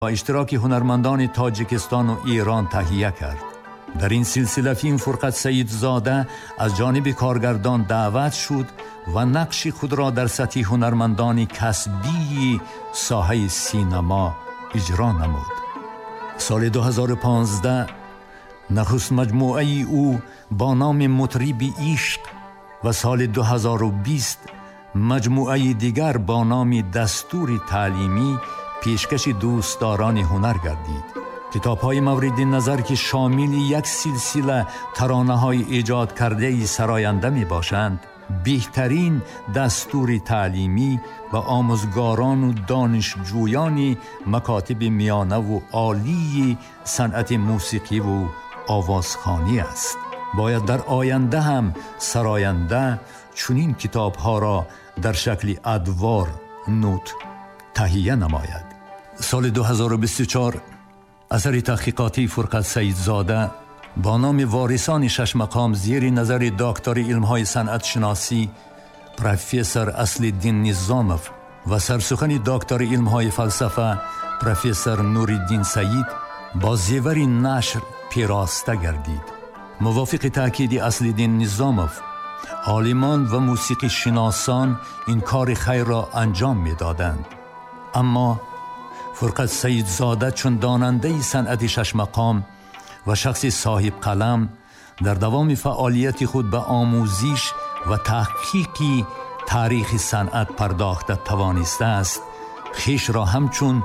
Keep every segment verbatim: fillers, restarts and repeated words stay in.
با اشتراک هنرمندان تاجیکستان و ایران تهیه کرد. در این سلسله فیلم فرقت سیدزاده از جانب کارگردان دعوت شد و نقش خود را در سطح هنرمندان کسبی ساحه سینما اجرا نمود. سال دو هزار و پانزده نخست مجموعه او با نام مطرب عشق و سال دو هزار و بیست مجموعه دیگر با نام دستور تعلیمی پیشکش دوستداران هنر گردید. کتاب‌های مورد نظر که شامل یک سلسله ترانه‌های ایجاد کرده سراینده می‌باشند، بهترین دستور تعلیمی و آموزگاران و دانشجویان مکاتب میانه و عالی صنعت موسیقی و آوازخوانی است. باید در آینده هم سراینده چنین کتاب‌ها را در شکل ادوار نوت تهیه نماید. سال دو هزار و بیست و چهار اثر تحقیقاتی فرقت سیدزاده با نام وارثان شش مقام زیر نظر دکتر علم‌های صنعت شناسی پروفسور اصل‌الدین نظاموف و سرسخن دکتر علم‌های فلسفه پروفسور نورالدین سعید با زیور نشر پیراسته گردید. موافق تأکید اصل‌الدین نظاموف، عالمان و موسیقی شناسان این کار خیر را انجام می‌دادند، اما فرقت سیدزاده چون داننده صنعت شش مقام و شخص صاحب قلم در دوام فعالیت خود به آموزش و تحقیق تاریخ صنعت پرداخته توانسته است خویش را همچون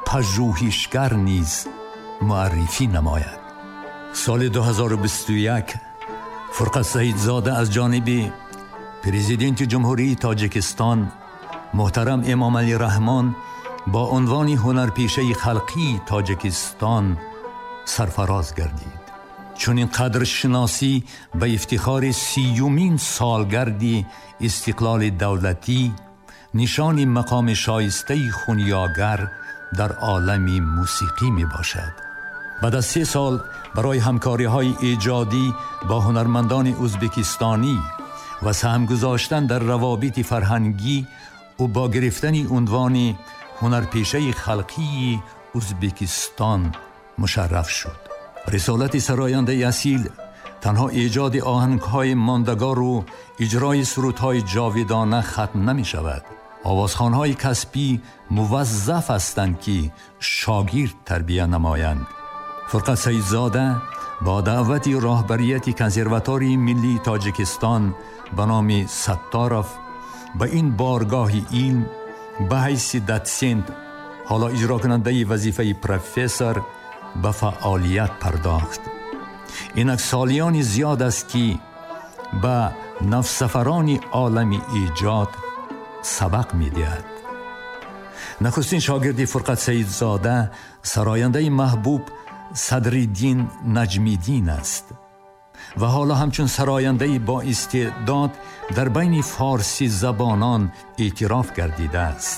پژوهشگر نیز معرفی نماید. سال دو هزار و بیست و یک فرقت سیدزاده از جانب پرزیدنت جمهوری تاجیکستان محترم امام علی رحمان با عنوان هنرپیشه خلقی تاجیکستان سرفراز گردید. چون این قدر شناسی به افتخار سیومین سالگرد استقلال دولتی نشان مقام شایسته خونیاگر در عالم موسیقی می باشد. بعد از سه سال برای همکاری های ایجادی با هنرمندان ازبکستانی و سهم گذاشتن در روابط فرهنگی و با گرفتن عنوان هنرپیشه خلقی ازبکستان مشرف شد. رسالت سراینده اصیل تنها ایجاد آهنگ‌های ماندگار و اجرای سرودهای جاودانه ختم نمی شود. آوازخوان‌های کسبی موظف هستند که شاگرد تربیت نمایند. فرقت سیدزاده با دعوت راهبریت کنسرواتوری ملی تاجیکستان به نام ستارف به این بارگاه علم به حیث داتسنت، حالا اجرا کننده وظیفه پروفسور، به فعالیت پرداخت. اینک سالیان زیاد است که به نفسفران عالم ایجاد سبق می دهد. نخستین شاگرد فرقت سیدزاده سراینده محبوب صدرالدین نجمیدین است و حالا همچون سراینده با استعداد در بین فارسی زبانان اعتراف گردیده است.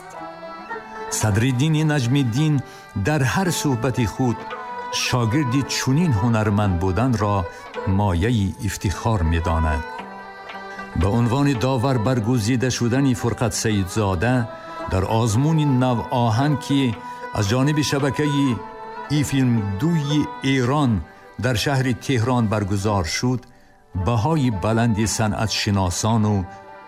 صدرالدین نجمیدین در هر صحبت خود شاگرد چنین هنرمند بودن را مایه افتخار می داند. به عنوان داور برگزیده شدن فرقت سیدزاده در آزمون نو آهنگ که از جانب شبکه ای فیلم دوی ایران در شهر تهران برگزار شد، بهای بلند صنعت شناسان و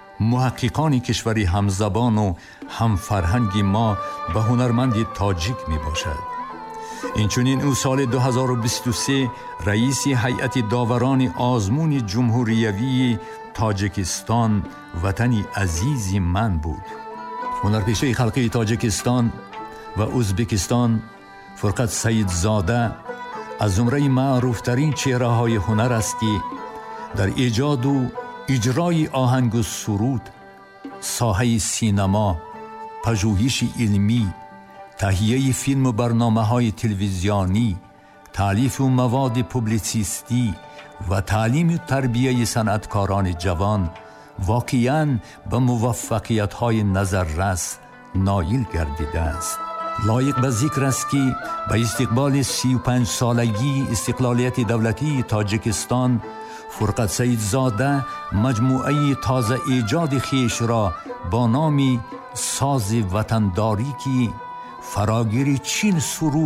محققان کشوری همزبان و همفرهنگ ما به هنرمند تاجیک می باشد. اینچنین او سال دو هزار و بیست و سه رئیس هیئت داوران آزمون جمهوریوی تاجیکستان وطنی عزیز من بود. هنرپیشه خلقی تاجیکستان و ازبکستان فرقت سیدزاده از زمره معروفترین چهره های هنر است که در ایجاد و اجرای آهنگ و سرود، ساحه سینما، پژوهش علمی، تهیه فیلم و برنامه های تلویزیونی، تالیف و مواد پوبلیسیستی و تعلیم و تربیه صنعتکاران جوان واقعاً به موفقیت های نظررس نایل گردیده است. لایق به ذکر است که به استقبال سی و پنج سالگی استقلالیت دولتی تاجیکستان فرقت سیدزاده مجموعه تازه ایجاد خیش را با نام ساز وطنداری که فراگیری چین سرود